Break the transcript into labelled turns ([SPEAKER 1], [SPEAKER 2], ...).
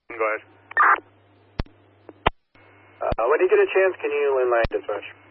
[SPEAKER 1] Go ahead.
[SPEAKER 2] When you get a chance, can you inline dispatch?